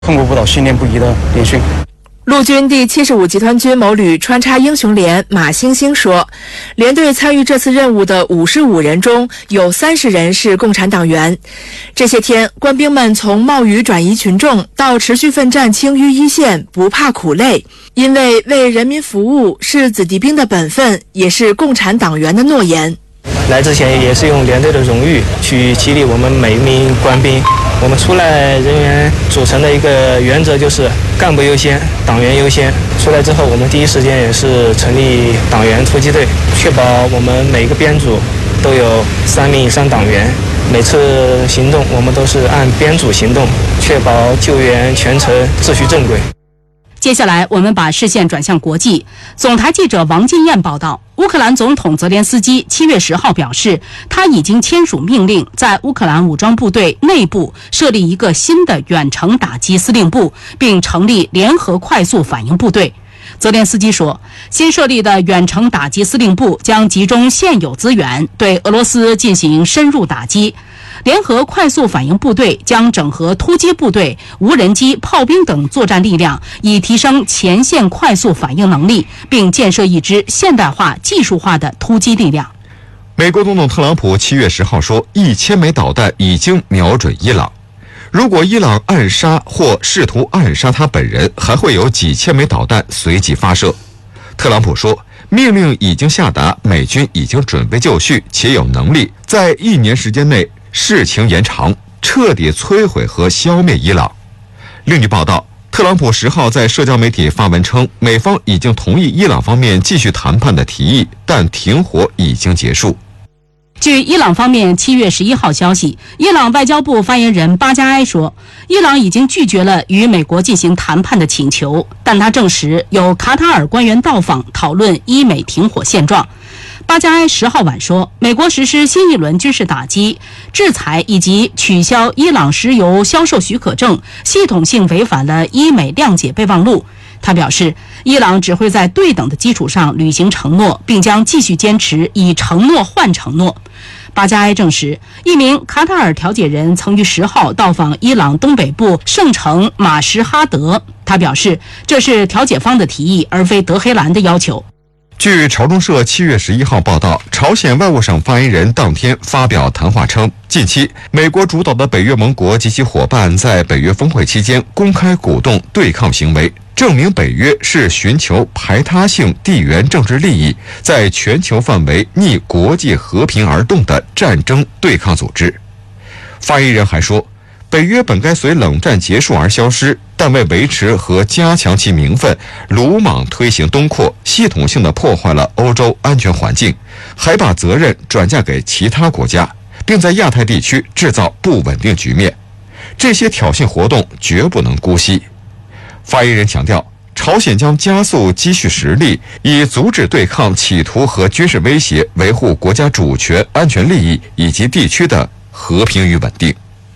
通过舞蹈训练不移的连训。 陆军第75集团军某旅穿插英雄连马星星说，连队参与这次任务的55人中有30人是共产党员。这些天，官兵们从冒雨转移群众到持续奋战青淤一线，不怕苦累，因为为人民服务是子弟兵的本分，也是共产党员的诺言。 来之前也是用连队的荣誉去激励我们每一名官兵。我们出来人员组成的一个原则就是干部优先，党员优先。出来之后，我们第一时间也是成立党员突击队，确保我们每个编组都有3名以上党员。每次行动，我们都是按编组行动，确保救援全程秩序正轨。 接下来，我们把视线转向国际。总台记者王金燕报道，乌克兰总统泽连斯基7月10号表示，他已经签署命令，在乌克兰武装部队内部设立一个新的远程打击司令部，并成立联合快速反应部队。泽连斯基说，新设立的远程打击司令部将集中现有资源，对俄罗斯进行深入打击。联合快速反应部队将整合突击部队、无人机、炮兵等作战力量，以提升前线快速反应能力，并建设一支现代化、技术化的突击力量。 美国总统特朗普7月10号说，1000枚导弹已经瞄准伊朗。如果伊朗暗杀或试图暗杀他本人，还会有几千枚导弹随即发射。特朗普说，命令已经下达，美军已经准备就绪，且有能力在1年时间内事情延长，彻底摧毁和消灭伊朗。另据报道，特朗普10号在社交媒体发文称，美方已经同意伊朗方面继续谈判的提议，但停火已经结束。 据伊朗方面7月11号消息，伊朗外交部发言人巴加埃说，伊朗已经拒绝了与美国进行谈判的请求，但他证实有卡塔尔官员到访讨论伊美停火现状。巴加埃10号晚说，美国实施新一轮军事打击、制裁以及取消伊朗石油销售许可证，系统性违反了伊美谅解备忘录。他表示，伊朗只会在对等的基础上履行承诺，并将继续坚持以承诺换承诺。巴加埃证实，一名卡塔尔调解人曾于10号到访伊朗东北部圣城马什哈德。他表示，这是调解方的提议，而非德黑兰的要求。 据朝中社7月11号报道，朝鲜外务省发言人当天发表谈话称，近期美国主导的北约盟国及其伙伴在北约峰会期间公开鼓动对抗行为，证明北约是寻求排他性地缘政治利益，在全球范围逆国际和平而动的战争对抗组织。发言人还说，北约本该随冷战结束而消失，但为维持和加强其名分，鲁莽推行东扩，系统性地破坏了欧洲安全环境，还把责任转嫁给其他国家，并在亚太地区制造不稳定局面。这些挑衅活动绝不能姑息。发言人强调，朝鲜将加速积蓄实力，以阻止对抗企图和军事威胁，维护国家主权、安全利益以及地区的和平与稳定。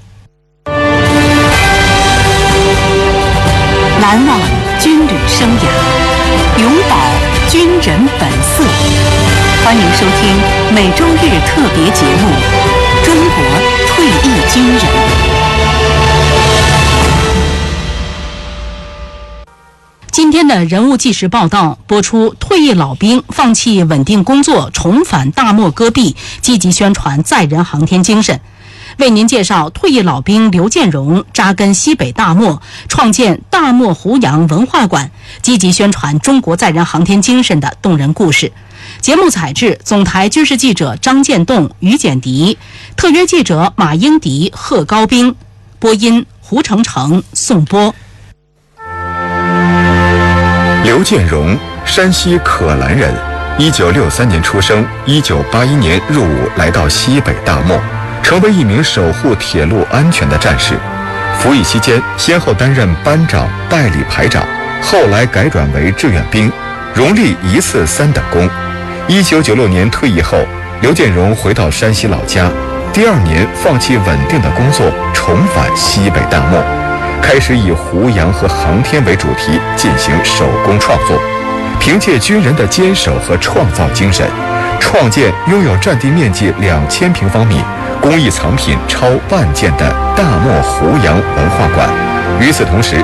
难忘军旅生涯，永葆军人本色。欢迎收听每周日特别节目《中国退役军人》。 今天的人物纪实报道播出，退役老兵放弃稳定工作，重返大漠戈壁，积极宣传载人航天精神。为您介绍退役老兵刘建荣扎根西北大漠，创建大漠胡杨文化馆，积极宣传中国载人航天精神的动人故事。节目采制总台军事记者张建栋、于简迪，特约记者马英迪、贺高兵，播音胡成成、宋波。 刘建荣，山西可兰人，1963年出生，1981年入伍，来到西北大漠，成为一名守护铁路安全的战士。服役期间，先后担任班长、代理排长，后来改转为志愿兵，荣立一次3等功。1996年退役后，刘建荣回到山西老家，第2年放弃稳定的工作，重返西北大漠，开始以胡杨和航天为主题进行手工创作。凭借军人的坚守和创造精神，创建拥有占地面积2000平方米、工艺藏品超10000件的大漠胡杨文化馆。 与此同时，